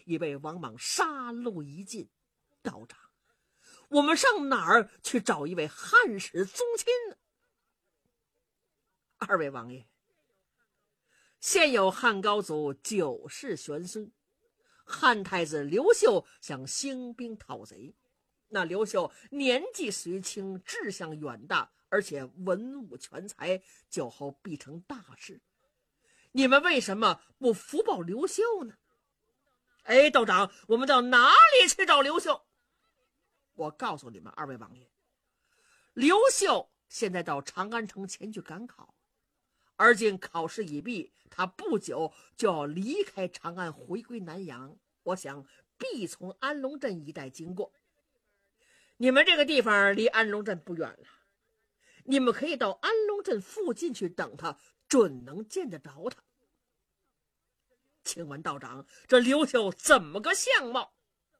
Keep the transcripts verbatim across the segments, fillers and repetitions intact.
已被王莽杀戮已尽。道长，我们上哪儿去找一位汉室宗亲呢？二位王爷，现有汉高祖九世玄孙，汉太子刘秀想兴兵讨贼。那刘秀年纪虽轻，志向远大，而且文武全才，酒后必成大事。你们为什么不福报刘秀呢？哎，道长，我们到哪里去找刘秀？我告诉你们，二位王爷，刘秀现在到长安城前去赶考，而今考试已毕，他不久就要离开长安，回归南阳。我想必从安龙镇一带经过。你们这个地方离安龙镇不远了，你们可以到安龙镇附近去等他，准能见得着他。请问道长，这刘秀怎么个相貌？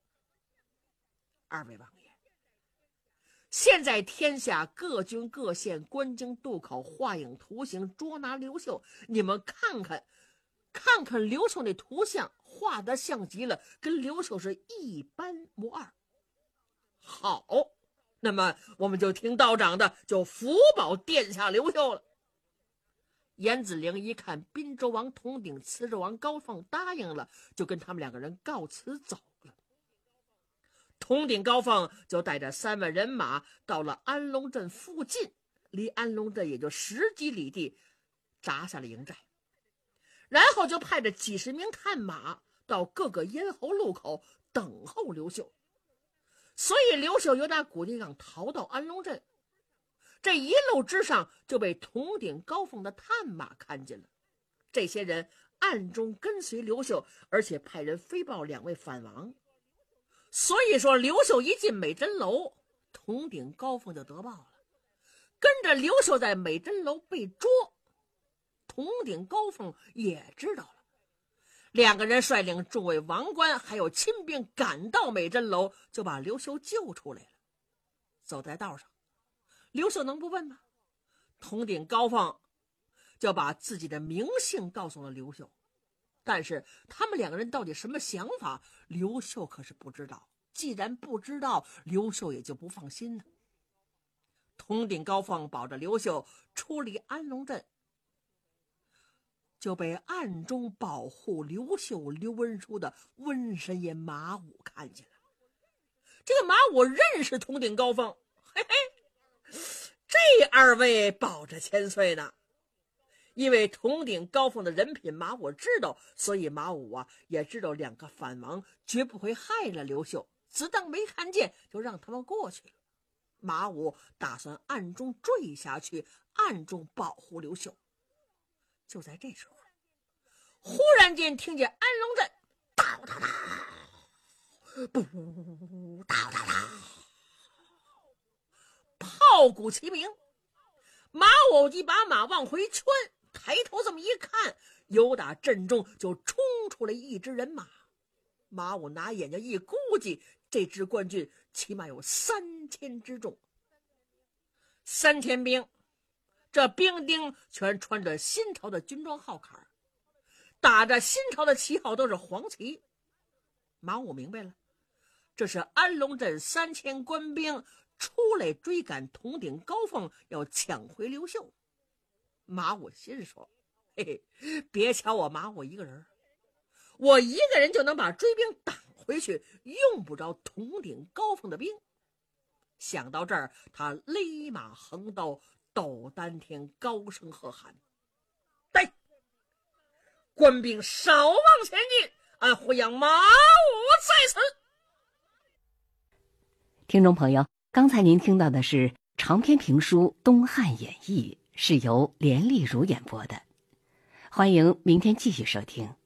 二位王爷，现在天下各军各县关京渡口画影图形捉拿刘秀，你们看看看看刘秀那图像，画得像极了，跟刘秀是一般无二。好，那么我们就听道长的，就福保殿下刘秀了。严子陵一看滨州王统鼎、磁州王高凤答应了，就跟他们两个人告辞走了。统鼎、高凤就带着三万人马到了安龙镇附近，离安龙镇也就十几里地，扎下了营寨。然后就派着几十名探马到各个咽喉路口等候刘秀。所以刘秀由打古地港逃到安龙镇，这一路之上就被统鼎、高凤的探马看见了。这些人暗中跟随刘秀，而且派人飞报两位反王。所以说刘秀一进美珍楼，统鼎、高凤就得报了，跟着刘秀在美珍楼被捉。统鼎、高凤也知道了，两个人率领众位王官还有亲兵赶到美珍楼，就把刘秀救出来了。走在道上，刘秀能不问吗？统鼎、高凤就把自己的名姓告诉了刘秀，但是他们两个人到底什么想法，刘秀可是不知道。既然不知道，刘秀也就不放心了。统鼎、高凤保着刘秀出离安龙镇，就被暗中保护刘秀刘文书的瘟神爷马武看见了。这个马武认识统鼎、高凤，嘿嘿，这二位保着千岁呢。因为统鼎、高凤的人品马武知道，所以马武啊也知道两个反王绝不会害了刘秀，只当没看见，就让他们过去了。马武打算暗中坠下去，暗中保护刘秀。就在这时候，忽然间听见安龙镇叨叨叨，不叨叨叨，炮鼓齐鸣。马武一把马往回圈，抬头这么一看，由打阵中就冲出来一支人马。马武拿眼睛一估计，这支官军起码有三千之众。三千兵，这兵丁全穿着新朝的军装号坎，打着新朝的旗号，都是黄旗。马武明白了，这是安龙镇三千官兵出来追赶统鼎、高凤，要抢回刘秀。马武心说，嘿嘿，别瞧我马武一个人，我一个人就能把追兵挡回去，用不着统鼎、高凤的兵。想到这儿，他勒马横刀，斗丹田，高声喝喊：对，官兵少往前进，俺会让马武在此。 听众朋友，刚才您听到的是长篇评书《东汉演义》，是由连丽如演播的。欢迎明天继续收听。